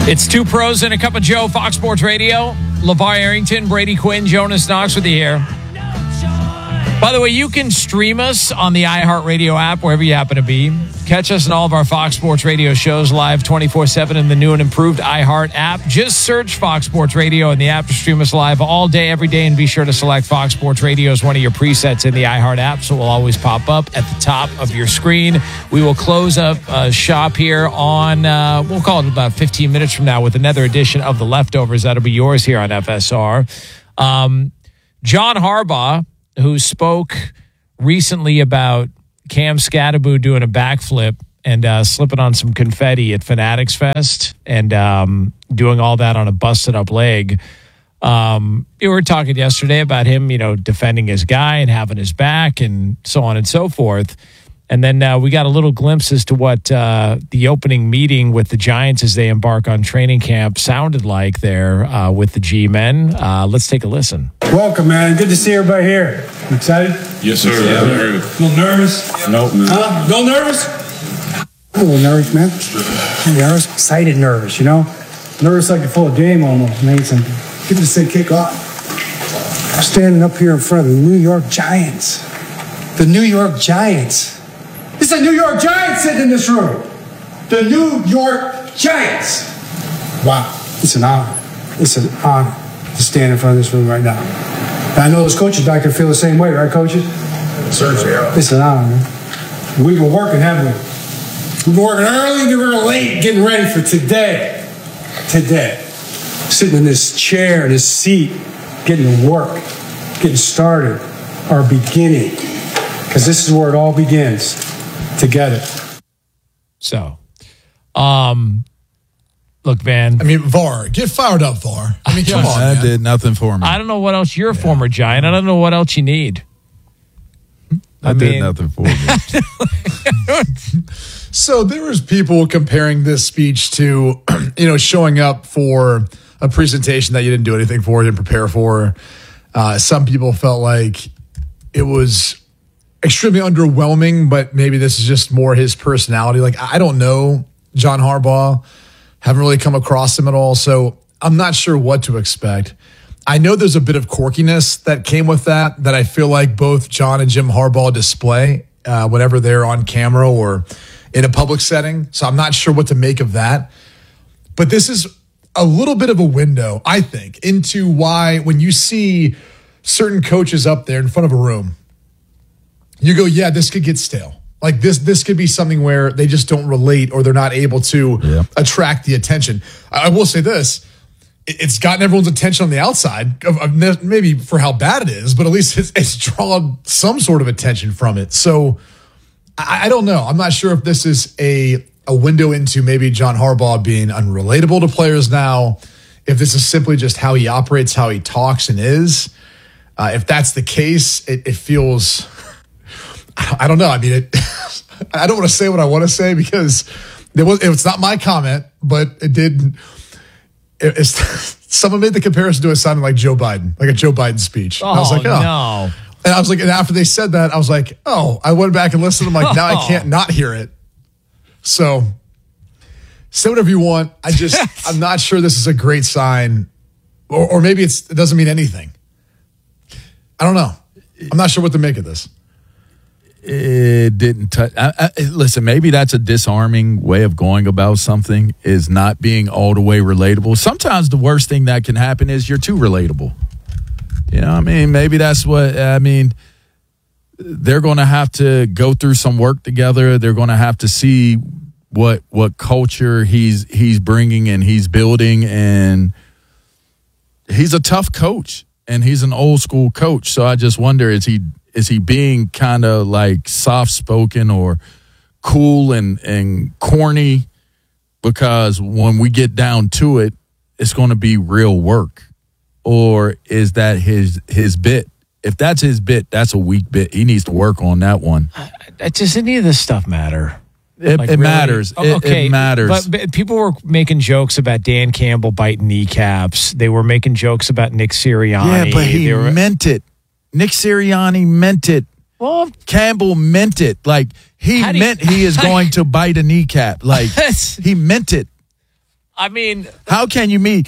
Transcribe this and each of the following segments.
It's Two Pros and a Cup of Joe, Fox Sports Radio. LeVar Arrington, Brady Quinn, Jonas Knox with you here. By the way, you can stream us on the iHeartRadio app, wherever you happen to be. Catch us in all of our Fox Sports Radio shows live 24/7 in the new and improved iHeart app. Just search Fox Sports Radio in the app to stream us live all day, every day, and be sure to select Fox Sports Radio as one of your presets in the iHeart app, so it will always pop up at the top of your screen. We will close up shop here on, we'll call it about 15 minutes from now with another edition of The Leftovers. That'll be yours here on FSR. John Harbaugh, who spoke recently about Cam Scatterbo doing a backflip and slipping on some confetti at Fanatics Fest and doing all that on a busted up leg. We were talking yesterday about him, defending his guy and having his back and so on and so forth. And then we got a little glimpse as to what the opening meeting with the Giants as they embark on training camp sounded like there with the G-men. Let's take a listen. Welcome, man. Good to see everybody here. You excited? Yes, sir. Yeah. A little nervous? Nope. Huh? No nervous? I'm a little nervous, man. Nervous? Excited nervous, Nervous like you're full of game almost, man. Get this thing kick off. I'm standing up here in front of the New York Giants. The New York Giants. It's the New York Giants sitting in this room. The New York Giants. Wow. It's an honor. It's an honor to stand in front of this room right now. And I know those coaches back there feel the same way, right, coaches? Certainly. It's an honor, man. We've been working, haven't we? We've been working early and we're late getting ready for today. Today. Sitting in this chair, this seat, getting to work, getting started, our beginning. Because this is where it all begins. Together. So, look, man. I mean, VAR, get fired up, VAR. I mean, come on, That man. did nothing for me. I don't know what else you're a former Giant. I don't know what else you need. That did nothing for me. So there was people comparing this speech to, showing up for a presentation that you didn't do anything for, didn't prepare for. Some people felt like it was extremely underwhelming, but maybe this is just more his personality. Like, I don't know John Harbaugh. Haven't really come across him at all, so I'm not sure what to expect. I know there's a bit of quirkiness that came with that I feel like both John and Jim Harbaugh display whenever they're on camera or in a public setting, so I'm not sure what to make of that. But this is a little bit of a window, I think, into why when you see certain coaches up there in front of a room, you go, yeah, this could get stale. Like this could be something where they just don't relate or they're not able to attract the attention. I will say this. It's gotten everyone's attention on the outside, maybe for how bad it is, but at least it's drawn some sort of attention from it. So I don't know. I'm not sure if this is a window into maybe John Harbaugh being unrelatable to players now, if this is simply just how he operates, how he talks and is. If that's the case, it feels... I don't know. I mean, I don't want to say what I want to say because it was not my comment, but it did. Someone made the comparison to it sounding like Joe Biden, like a Joe Biden speech. I was like, oh. No. And I was like, and after they said that, I was like, oh, I went back and listened. I'm like, now I can't not hear it. So say whatever you want. I'm not sure this is a great sign, or maybe it doesn't mean anything. I don't know. I'm not sure what to make of this. It didn't touch. Listen, maybe that's a disarming way of going about something, is not being all the way relatable. Sometimes the worst thing that can happen is you're too relatable. Maybe that's what, they're going to have to go through some work together. They're going to have to see what culture he's bringing and he's building. And he's a tough coach and he's an old school coach. So I just wonder, is he being kind of like soft-spoken or cool and corny? Because when we get down to it, it's going to be real work. Or is that his bit? If that's his bit, that's a weak bit. He needs to work on that one. Does any of this stuff matter? It matters. It matters. But people were making jokes about Dan Campbell biting kneecaps. They were making jokes about Nick Sirianni. Yeah, but he meant it. Nick Sirianni meant it. Well, Campbell meant it. Like, he is going to bite a kneecap. Like, he meant it. I mean, How can you mean,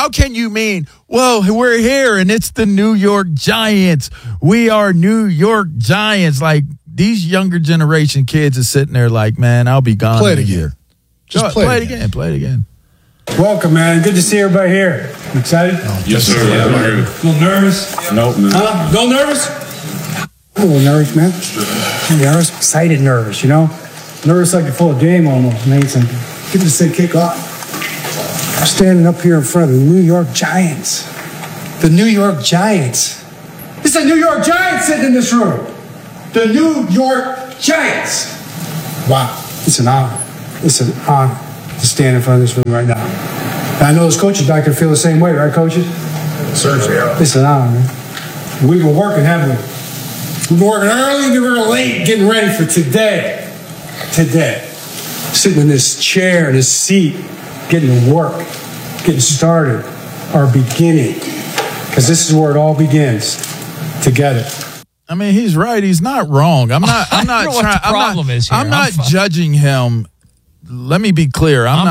well, we're here and it's the New York Giants. We are New York Giants. Like, these younger generation kids are sitting there like, man, I'll be gone Play in it a again. year. Just play it again. Play it again. Welcome, man. Good to see everybody here. You excited? Yes, sir. A little nervous? Nope. Huh? A little nervous? I'm a little nervous, man. Nervous? Excited nervous, you know? Nervous like you're full of game almost, man. It's like, get this thing kick off. I'm standing up here in front of the New York Giants. The New York Giants. It's the New York Giants sitting in this room. The New York Giants. Wow. It's an honor. It's an honor to stand in front of this room right now. And I know those coaches back there feel the same way, right, coaches? Certainly. It's an honor, man. We've been working, haven't we? We've been working early and we were late getting ready for today. Today. Sitting in this chair, in this seat, getting to work, getting started, our beginning. Because this is where it all begins. Together. I mean, he's right. He's not wrong. I'm not I don't know what the problem is here. I'm not judging him. Let me be clear. I'm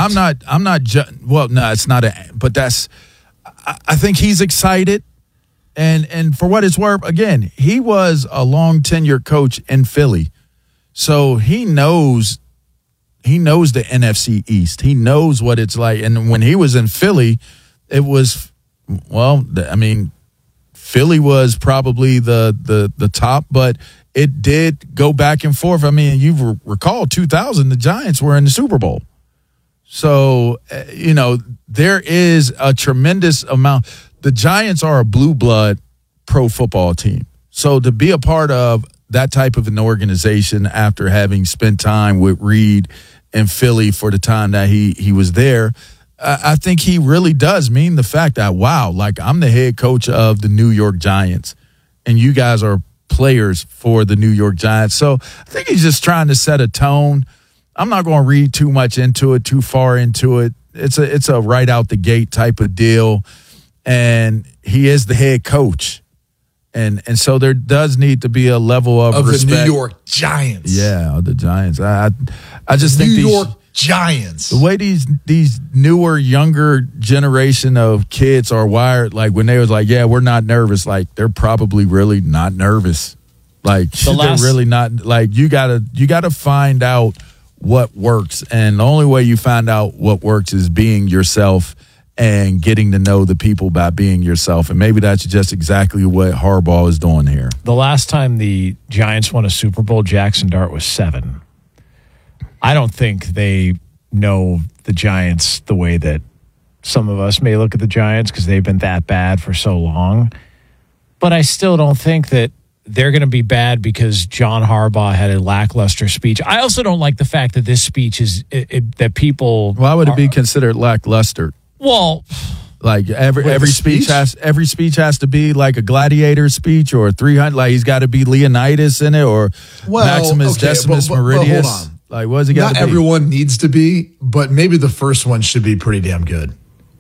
Well, no, it's not but that's, I think he's excited. And for what it's worth, again, he was a long tenured coach in Philly. So he knows the NFC East. He knows what it's like. And when he was in Philly, it was, well, I mean, Philly was probably the top, but it did go back and forth. I mean, you recall 2000, the Giants were in the Super Bowl. So, there is a tremendous amount. The Giants are a blue blood pro football team. So to be a part of that type of an organization after having spent time with Reed in Philly for the time that he was there, I think he really does mean the fact that, wow, like, I'm the head coach of the New York Giants and you guys are players for the New York Giants. So I think he's just trying to set a tone. I'm not going to read too much into it, too far into it. It's a right out the gate type of deal. And he is the head coach. And so there does need to be a level of respect. The New York Giants. Yeah, the Giants. I just think New York Giants. The way these newer, younger generation of kids are wired, like when they was like, yeah, we're not nervous, like they're probably really not nervous. Like they're really not. Like you gotta find out what works, and the only way you find out what works is being yourself and getting to know the people by being yourself. And maybe that's just exactly what Harbaugh is doing here. The last time the Giants won a Super Bowl, Jackson Dart was 7. I don't think they know the Giants the way that some of us may look at the Giants because they've been that bad for so long. But I still don't think that they're going to be bad because John Harbaugh had a lackluster speech. I also don't like the fact that this speech is that people. Why would it be considered lackluster? Well, like every speech has to be like a gladiator speech or 300. Like he's got to be Leonidas in it or Maximus Decimus Meridius. But hold on. Like what has he got to be? Not everyone needs to be, but maybe the first one should be pretty damn good.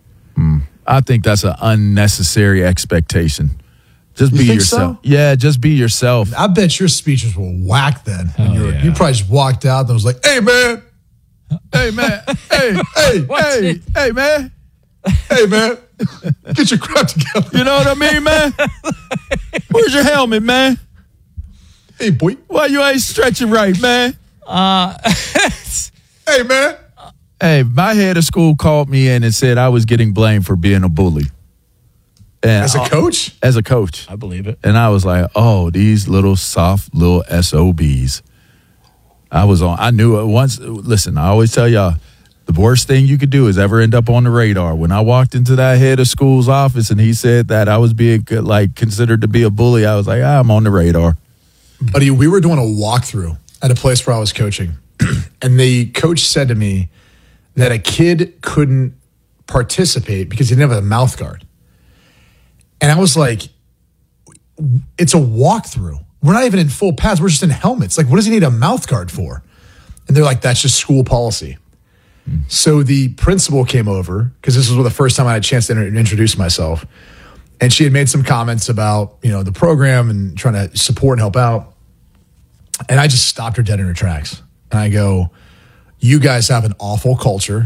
I think that's an unnecessary expectation. Just be yourself. So? Yeah, just be yourself. I bet your speeches were whack then. Yeah. You probably just walked out and was like, "Hey man, Hey man, hey man. hey man, get your crap together." You know what I mean, man? Where's your helmet, man? Hey boy, Why you ain't stretching right, man? hey man. Hey, my head of school called me in and said I was getting blamed for being a bully. And As a coach? As a coach. I believe it. And I was like, oh, these little soft little SOBs. I knew it once. Listen, I always tell y'all, the worst thing you could do is ever end up on the radar. When I walked into that head of school's office and he said that I was being considered to be a bully, I was like, I'm on the radar. Buddy, we were doing a walkthrough at a place where I was coaching. And the coach said to me that a kid couldn't participate because he didn't have a mouth guard. And I was like, it's a walkthrough. We're not even in full pads. We're just in helmets. Like, what does he need a mouth guard for? And they're like, that's just school policy. So the principal came over, because this was the first time I had a chance to introduce myself. And she had made some comments about, the program and trying to support and help out. And I just stopped her dead in her tracks. And I go, you guys have an awful culture.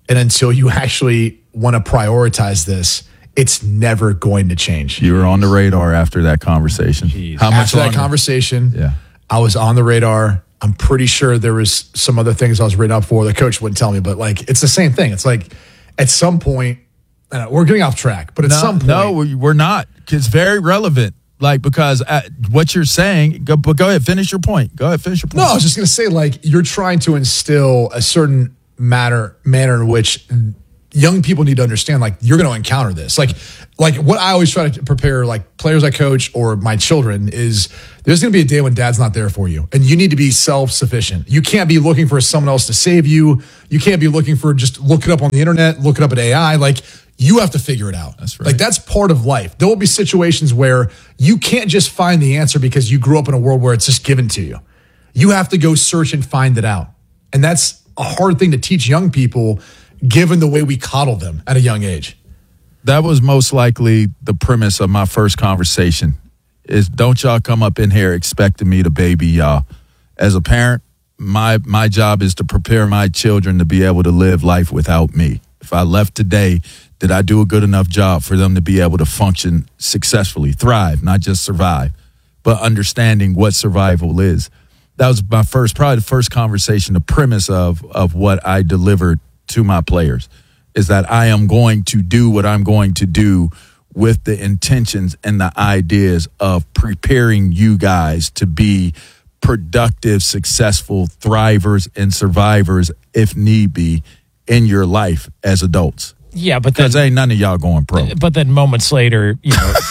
and until you actually want to prioritize this, it's never going to change. You were on the radar after that conversation. How much after that conversation? Yeah, I was on the radar. I'm pretty sure there was some other things I was written up for. The coach wouldn't tell me, but like it's the same thing. It's like at some point, we're getting off track, but at some point, no, we're not. It's very relevant. Like, because what you're saying, but go ahead, finish your point. Go ahead, finish your point. No, I was just going to say, like, you're trying to instill a certain manner in which young people need to understand, like, you're going to encounter this. Like what I always try to prepare, like, players I coach or my children is there's going to be a day when dad's not there for you, and you need to be self-sufficient. You can't be looking for someone else to save you. You can't be looking for just look it up on the internet, look it up at AI. Like, you have to figure it out. That's right. Like, that's part of life. There will be situations where you can't just find the answer because you grew up in a world where it's just given to you. You have to go search and find it out. And that's a hard thing to teach young people, given the way we coddle them at a young age. That was most likely the premise of my first conversation is don't y'all come up in here expecting me to baby y'all. As a parent, my job is to prepare my children to be able to live life without me. If I left today, did I do a good enough job for them to be able to function successfully, thrive, not just survive, but understanding what survival is? That was probably the first conversation, the premise of what I delivered to my players is that I am going to do what I'm going to do with the intentions and the ideas of preparing you guys to be productive, successful thrivers and survivors, if need be, in your life as adults. Yeah, but because ain't none of y'all going pro. But then moments later,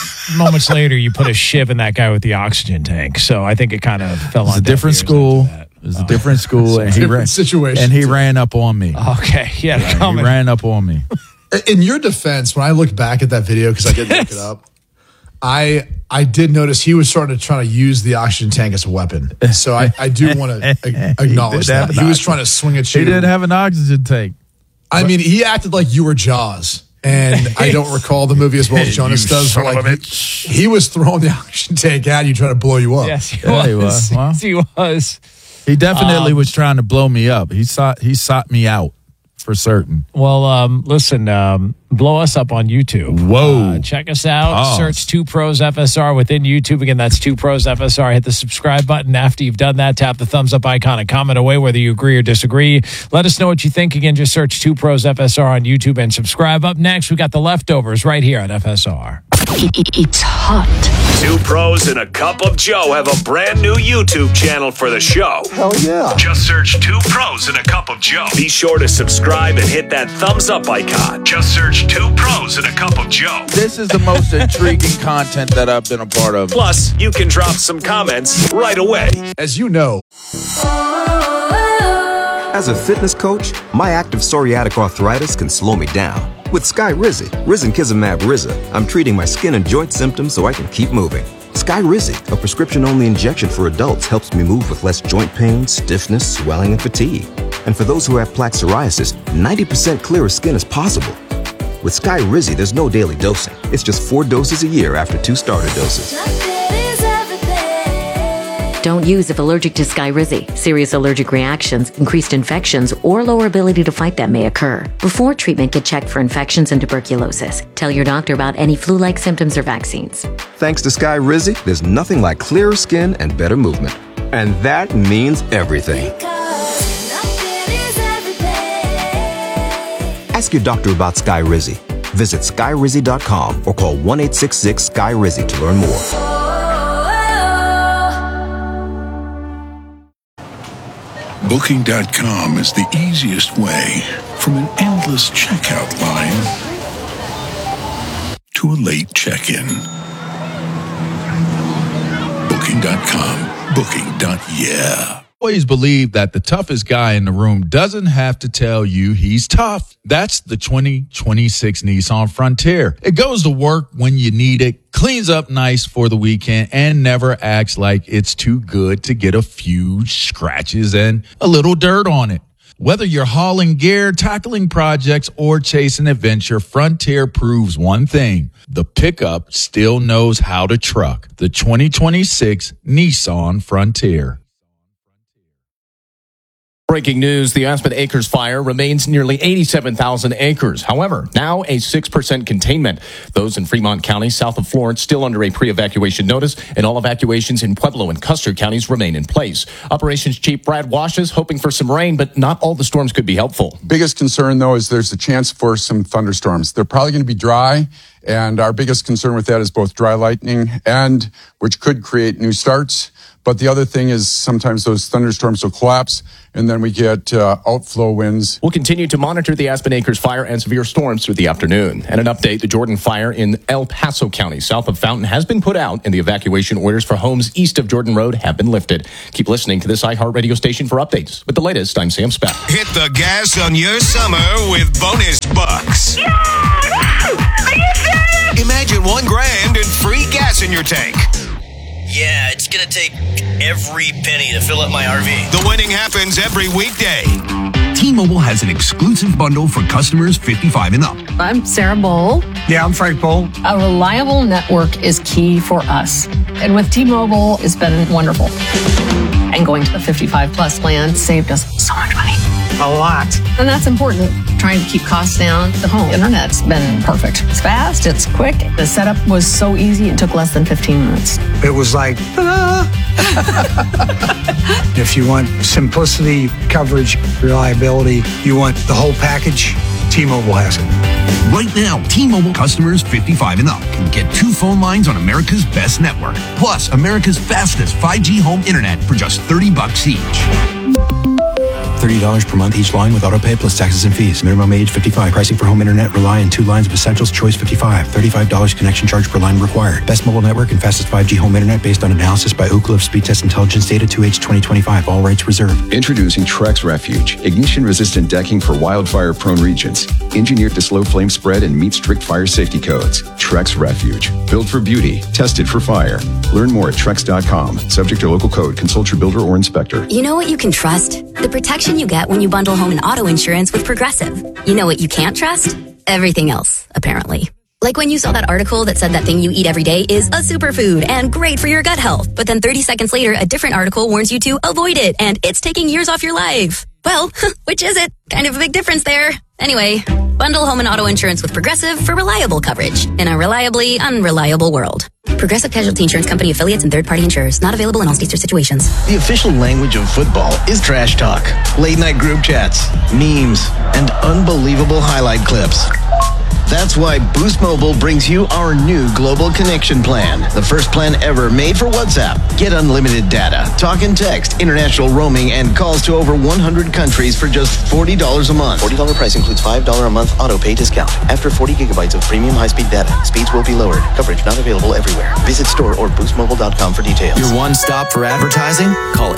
you put a shiv in that guy with the oxygen tank. So I think it kind of fell on. It's a different school. It was a different school, and he ran up on me. Okay, yeah, he ran up on me. In your defense, when I looked back at that video, because I did look it up, I did notice he was starting to try to use the oxygen tank as a weapon. So I do want to acknowledge that. He was trying to swing at you. He didn't have an oxygen tank. I mean, he acted like you were Jaws. And I don't recall the movie as well as Jonas does. But like he was throwing the oxygen tank at you, trying to blow you up. Yes, he was. Well, yes, he was. He definitely was trying to blow me up. He sought me out for certain. Well, listen, blow us up on YouTube. Whoa. Check us out. Search 2 Pros FSR within YouTube. Again, that's 2 Pros FSR. Hit the subscribe button. After you've done that, tap the thumbs up icon and comment away whether you agree or disagree. Let us know what you think. Again, just search 2 Pros FSR on YouTube and subscribe. Up next, we got the leftovers right here on FSR. It's hot. 2 Pros and a Cup of Joe have a brand new YouTube channel for the show. Hell yeah. Just search 2 Pros and a Cup of Joe. Be sure to subscribe and hit that thumbs up icon. Just search 2 Pros and a Cup of Joe. This is the most intriguing content that I've been a part of. Plus, you can drop some comments right away. As you know, as a fitness coach, my active psoriatic arthritis can slow me down. With Skyrizi, risankizumab Riza, I'm treating my skin and joint symptoms so I can keep moving. Skyrizi, a prescription-only injection for adults, helps me move with less joint pain, stiffness, swelling, and fatigue. And for those who have plaque psoriasis, 90% clearer skin is possible. With Skyrizi, there's no daily dosing. It's just 4 doses a year after 2 starter doses. Don't use if allergic to Skyrizi. Serious allergic reactions, increased infections, or lower ability to fight them may occur. Before treatment, get checked for infections and tuberculosis. Tell your doctor about any flu-like symptoms or vaccines. Thanks to Skyrizi, there's nothing like clearer skin and better movement. And that means everything. Ask your doctor about Skyrizi. Visit Skyrizi.com or call 1-866-SKY-RIZI to learn more. Booking.com is the easiest way from an endless checkout line to a late check-in. Booking.com. Booking.yeah. Always believe that the toughest guy in the room doesn't have to tell you he's tough. That's the 2026 Nissan Frontier. It goes to work when you need it, cleans up nice for the weekend, and never acts like it's too good to get a few scratches and a little dirt on it. Whether you're hauling gear, tackling projects, or chasing adventure, Frontier proves one thing. The pickup still knows how to truck. The 2026 Nissan Frontier. Breaking news, the Aspen Acres fire remains nearly 87,000 acres. However, now a 6% containment. Those in Fremont County, south of Florence, still under a pre-evacuation notice, and all evacuations in Pueblo and Custer counties remain in place. Operations Chief Brad Wash is hoping for some rain, but not all the storms could be helpful. Biggest concern, though, is there's a chance for some thunderstorms. They're probably going to be dry, and our biggest concern with that is both dry lightning and which could create new starts. But the other thing is sometimes those thunderstorms will collapse, and then we get outflow winds. We'll continue to monitor the Aspen Acres fire and severe storms through the afternoon. And an update, the Jordan fire in El Paso County, south of Fountain, has been put out, and the evacuation orders for homes east of Jordan Road have been lifted. Keep listening to this iHeart radio station for updates. With the latest, I'm Sam Speck. Hit the gas on your summer with bonus bucks. Yeah! Are you serious? Imagine $1,000 and free gas in your tank. Yeah, it's going to take every penny to fill up my RV. The winning happens every weekday. T-Mobile has an exclusive bundle for customers 55 and up. I'm Sarah Bowl. Yeah, I'm Frank Bowl. A reliable network is key for us. And with T-Mobile, it's been wonderful. And going to the 55 plus plan saved us so much money. A lot. And that's important. Trying to keep costs down. The home internet's been perfect. It's fast, it's quick. The setup was so easy, it took less than 15 minutes. It was like, if you want simplicity, coverage, reliability, you want the whole package, T-Mobile has it. Right now, T-Mobile customers 55 and up can get 2 phone lines on America's best network, plus America's fastest 5G home internet for just $30 each. $30 per month each line with autopay plus taxes and fees. Minimum age 55. Pricing for home internet rely on 2 lines of Essentials Choice 55. $35 connection charge per line required. Best mobile network and fastest 5G home internet based on analysis by Ookla of Speed Test Intelligence data 2H 2025. All rights reserved. Introducing Trex Refuge. Ignition-resistant decking for wildfire-prone regions. Engineered to slow flame spread and meet strict fire safety codes. Trex Refuge. Built for beauty. Tested for fire. Learn more at Trex.com. Subject to local code. Consult your builder or inspector. You know what you can trust? The protection you get when you bundle home and auto insurance with Progressive. You know what you can't trust? Everything else, apparently. Like when you saw that article that said that thing you eat every day is a superfood and great for your gut health. But then 30 seconds later, a different article warns you to avoid it and it's taking years off your life. Well, which is it? Kind of a big difference there. Anyway, bundle home and auto insurance with Progressive for reliable coverage in a reliably unreliable world. Progressive Casualty Insurance Company affiliates and third-party insurers. Not available in all states or situations. The official language of football is trash talk, late-night group chats, memes, and unbelievable highlight clips. That's why Boost Mobile brings you our new Global Connection plan. The first plan ever made for WhatsApp. Get unlimited data, talk and text, international roaming, and calls to over 100 countries for just $40 a month. $40 price includes $5 a month auto pay discount. After 40 gigabytes of premium high-speed data, speeds will be lowered. Coverage not available everywhere. Visit store or boostmobile.com for details. Your one stop for advertising? Call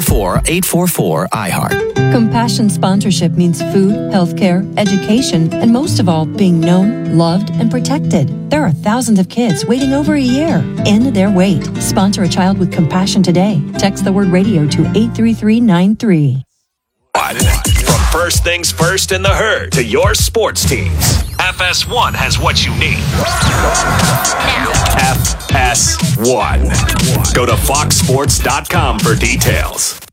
844-844-iHeart. Compassion sponsorship means food, healthcare, education, and most of all, being known, loved, and protected. There are thousands of kids waiting over a year. End their wait. Sponsor a child with compassion today. Text the word radio to 83393. From first things first in the herd to your sports teams, FS1 has what you need. FS1. Go to foxsports.com for details.